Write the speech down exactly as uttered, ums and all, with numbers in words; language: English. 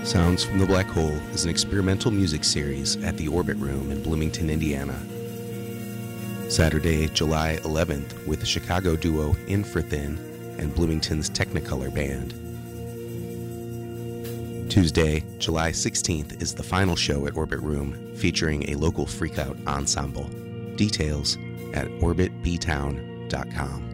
Sounds from the Black Hole is an experimental music series at the Orbit Room in Bloomington, Indiana. Saturday, July eleventh, with the Chicago duo Infrathin and Bloomington's Technicolor Band. Tuesday, July sixteenth, is the final show at Orbit Room, featuring a local freakout ensemble. Details at orbit b town dot com.